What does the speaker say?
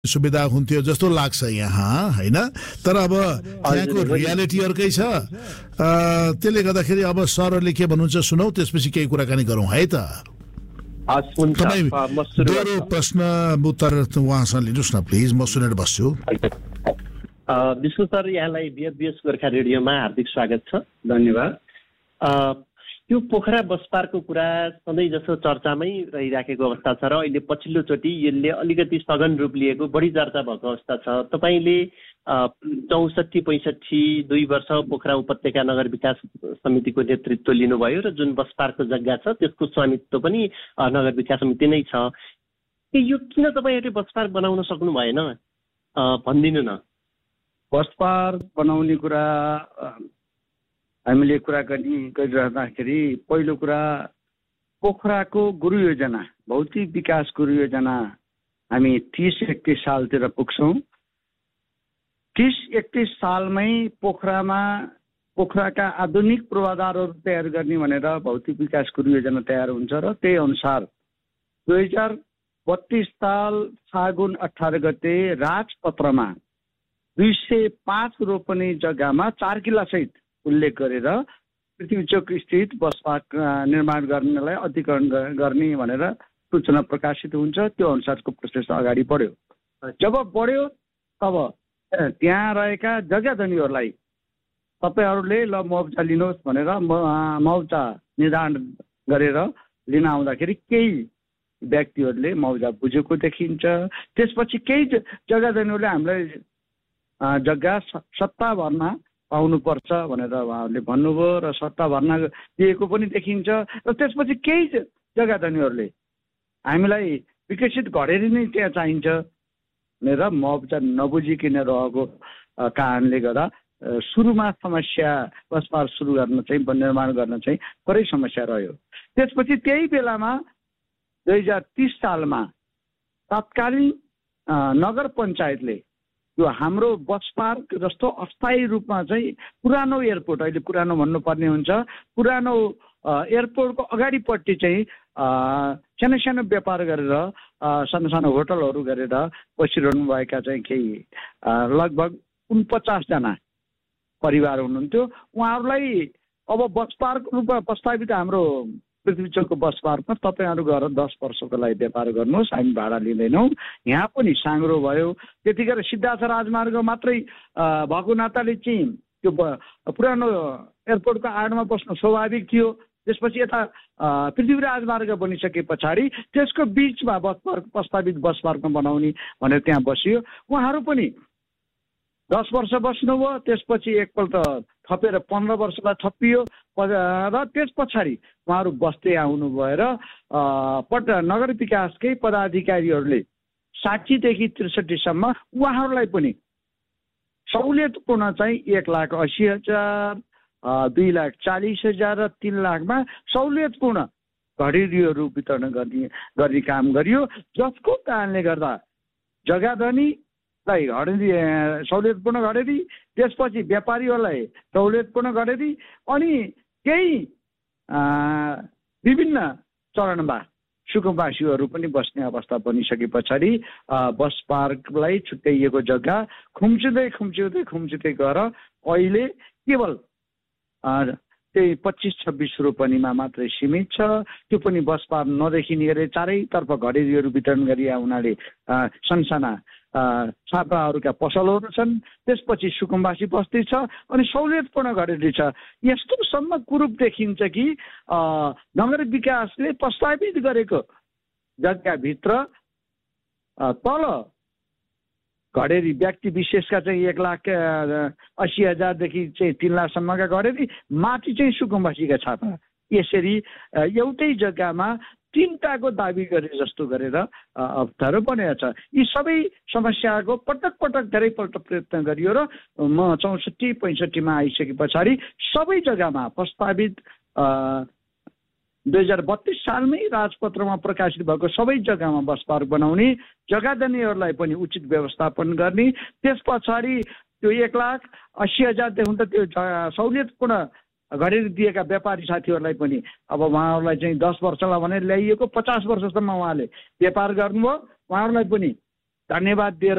सुविधा हुन्थ्यो जस्तो लाग्छ यहाँ, हैन? तर अब त्यहाँको रियालिटी अर्कै छ। त्यसले गर्दाखेरि अब सरहरूले के भन्नुहुन्छ सुनौ, त्यसपछि केही कुराकानी गरौँ है त। दोहोरो प्रश्न उत्तर उहाँसँग लिनुहोस् न प्लिज, म सुनेर बस्छु। विष्णु सर, यहाँलाई बिएस गोर्खा रेडियोमा हार्दिक स्वागत छ। धन्यवाद। यो पोखरा बस पार्कको कुरा सधैँ जसो चर्चामै रहिराखेको अवस्था छ र अहिले पछिल्लोचोटि यसले अलिकति सघन रूप लिएको, बढी चर्चा भएको अवस्था छ। तपाईँले 64-65 2 वर्ष पोखरा उपत्यका नगर विकास समितिको नेतृत्व लिनुभयो र जुन बस पार्कको जग्गा छ त्यसको स्वामित्व पनि नगर विकास समिति नै छ। यो किन तपाईँहरूले बस पार्क बनाउन सक्नु भएन भनिदिनु न। बस पार्क बनाउने कुरा हामीले कुराकानी गरिरहँदाखेरि पहिलो कुरा पोखराको गुरु योजना, भौतिक विकास गुरु योजना हामी 30-31 सालतिर पुग्छौँ। 30-31 सालमै पोखराका आधुनिक पूर्वाधारहरू तयार गर्ने भनेर भौतिक विकास गुरु योजना तयार हुन्छ र त्यही अनुसार 2032 साल फागुन 18 गते राजपत्रमा 205 रोपनी जग्गामा 4 किल्ला सहित उल्लेख गरेर पृथ्वी चोक स्थित बस पार्क निर्माण गर्नलाई अधिकरण गर्ने भनेर सूचना प्रकाशित हुन्छ। त्यो अनुसारको प्रोसेस अगाडि बढ्यो। जब बढ्यो तब त्यहाँ रहेका जग्गा धनीहरूलाई तपाईँहरूले ल मुआवजा लिनुहोस् भनेर मुआवजा निर्धारण गरेर लिन आउँदाखेरि केही व्यक्तिहरूले मुआवजा बुझेको देखिन्छ। त्यसपछि केही जग्गा धनीहरूले हामीलाई जग्गा सट्टा भर्ना पाउनुपर्छ भनेर उहाँहरूले भन्नुभयो र सट्टा भर्ना दिएको पनि देखिन्छ। र त्यसपछि केही जग्गा धनीहरूले हामीलाई विकसित घडेरी नै त्यहाँ चाहिन्छ भनेर मुआवजा नबुझिकन रहेको कारणले गर्दा सुरुमा समस्या बस पार्क सुरु गर्न चाहिँ निर्माण गर्न चाहिँ थोरै समस्या रह्यो। त्यसपछि त्यही बेलामा 2030 सालमा तत्कालीन नगर पञ्चायतले यो हाम्रो बस पार्क जस्तो अस्थायी रूपमा चाहिँ पुरानो एयरपोर्ट, अहिले पुरानो भन्नुपर्ने हुन्छ, पुरानो एयरपोर्टको अगाडिपट्टि चाहिँ सानो सानो व्यापार गरेर सानो सानो होटलहरू गरेर बसिरहनु भएका चाहिँ केही लगभग 49 जना परिवार हुनुहुन्थ्यो। उहाँहरूलाई अब बस पार्क रूपमा प्रस्तावित हाम्रो पृथ्वी चोकको बस पार्कमा तपाईँहरू गएर 10 वर्षको लागि व्यापार गर्नुहोस्, हामी भाडा लिँदैनौँ। यहाँ पनि साङ्ग्रो भयो। त्यतिखेर सिद्धार्थ राजमार्ग मात्रै भएको नाताले चाहिँ त्यो पुरानो एयरपोर्टको आडमा बस्नु स्वाभाविक थियो। त्यसपछि यता पृथ्वी राजमार्ग बनिसके पछाडि त्यसको बिचमा बस पार्क प्रस्तावित बस पार्कमा बनाउने भनेर त्यहाँ बसियो। उहाँहरू पनि 10 वर्ष बस्नुभयो। त्यसपछि एकपल्ट थपेर 15 वर्षलाई थपियो र त्यस पछाडि उहाँहरू बस्दै आउनु भएर नगर विकासकै पदाधिकारीहरूले 60 देखि 63 सम्म उहाँहरूलाई पनि सहुलियतपूर्ण चाहिँ 1,80,000, 2,40,000 र 3 लाखमा सहुलियतपूर्ण घडेरीहरू वितरण गर्ने काम गरियो, जसको कारणले गर्दा जग्गाधनीलाई घडेरी सहुलियतपूर्ण घडेरी, त्यसपछि व्यापारीहरूलाई सहुलियतपूर्ण घडेरी अनि केही विभिन्न चरणमा सुकुम्बासीहरू पनि बस्ने अवस्था बनिसके पछाडि बस पार्कलाई छुट्याइएको जग्गा खुम्चिँदै गएर अहिले केवल त्यही 25-26 रोपनीमा मात्रै सीमित छ। त्यो पनि बस पार्क नदेखिने गरी चारैतर्फ घडेरीहरू वितरण गरिया हुनाले सनसाना छापाहरूका पसलहरू छन्। त्यसपछि सुकुम्बासी बस्ती छ अनि सहुलियतपूर्ण घडेरी छ। यस्तोसम्म कुरूप देखिन्छ कि नगर विकासले प्रस्तावित गरेको जग्गाभित्र तल घडेरी व्यक्ति विशेषका चाहिँ 1,80,000 देखि चाहिँ 3 लाखसम्मका घडेरी, माथि चाहिँ सुकुम्बासीका छापा, यसरी एउटै जग्गामा 3टाको दाबी गरे जस्तो गरेर अवस्थाहरू बनेको छ। यी सबै समस्याको पटक धेरैपल्ट प्रयत्न गरियो र म 64-65मा आइसके पछाडि सबै जग्गामा प्रस्तावित 2032 सालमै राजपत्रमा प्रकाशित भएको सबै जग्गामा बस पार्क बनाउने, जग्गाधनीहरूलाई पनि उचित व्यवस्थापन गर्ने, त्यस पछाडि त्यो 1,80,000 देखि त त्यो सहुलियतपूर्ण घडेरी दिएका व्यापारी साथीहरूलाई पनि अब उहाँहरूलाई चाहिँ 10 वर्षलाई भनेर ल्याइएको 50 वर्षसम्म उहाँले व्यापार गर्नुभयो। उहाँहरूलाई पनि धन्यवाद दिएर